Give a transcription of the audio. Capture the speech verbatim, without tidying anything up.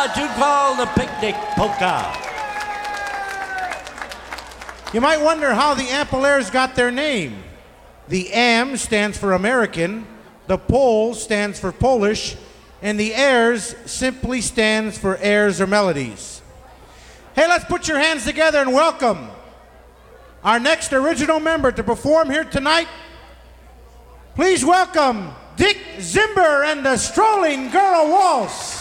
a tune called the Picnic Polka. You might wonder how the Ampolairs got their name. The A M stands for American, the Pol stands for Polish, and the Airs simply stands for airs or melodies. Hey, let's put your hands together and welcome our next original member to perform here tonight. Please welcome Dick Zimber and the Strolling Girl Waltz.